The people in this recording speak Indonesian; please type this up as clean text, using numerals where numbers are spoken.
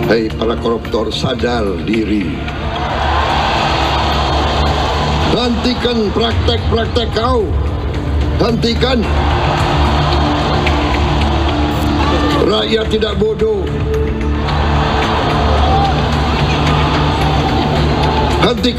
Hei para koruptor, sadar diri. Hentikan praktek-praktek kau. Hentikan. Rakyat tidak bodoh. Hentikan.